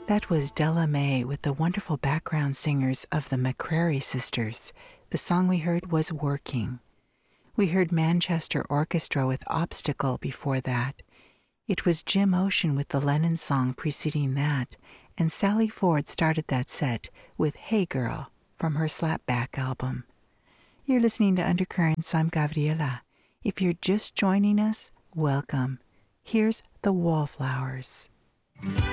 That was Della Mae with the wonderful background singers of the McCrary Sisters. The song we heard was Working. We heard Manchester Orchestra with Obstacle before that. It was Jim Ocean with the Lennon song preceding that, and Sally Ford started that set with Hey Girl from her Slapback album. You're listening to Undercurrents. I'm Gabriela. If you're just joining us, welcome. Here's The Wallflowers.